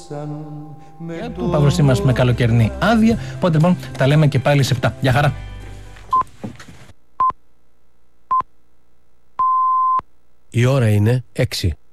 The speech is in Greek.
του Παύλος μας με καλοκαιρινή άδεια. Οπότε λοιπόν τα λέμε και πάλι σε 7. Γεια χαρά. Η ώρα είναι 6.